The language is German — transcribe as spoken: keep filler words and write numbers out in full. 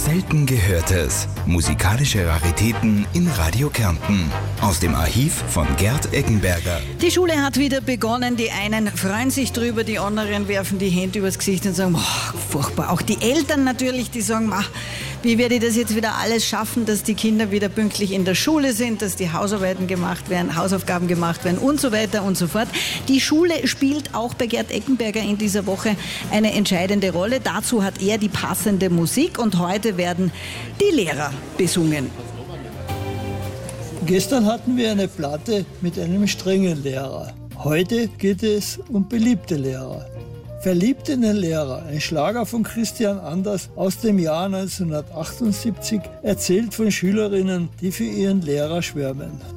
Selten Gehörtes. Musikalische Raritäten in Radio Kärnten. Aus dem Archiv von Gerd Eggenberger. Die Schule hat wieder begonnen. Die einen freuen sich drüber, die anderen werfen die Hände übers Gesicht und sagen, oh, furchtbar. Auch die Eltern natürlich, die sagen, ach, wie werde ich das jetzt wieder alles schaffen, dass die Kinder wieder pünktlich in der Schule sind, dass die Hausarbeiten gemacht werden, Hausaufgaben gemacht werden und so weiter und so fort. Die Schule spielt auch bei Gerd Eggenberger in dieser Woche eine entscheidende Rolle. Dazu hat er die passende Musik und heute werden die Lehrer besungen. Gestern hatten wir eine Platte mit einem strengen Lehrer. Heute geht es um beliebte Lehrer. Verliebt in den Lehrer, ein Schlager von Christian Anders aus dem Jahr neunzehnhundertachtundsiebzig, erzählt von Schülerinnen, die für ihren Lehrer schwärmen.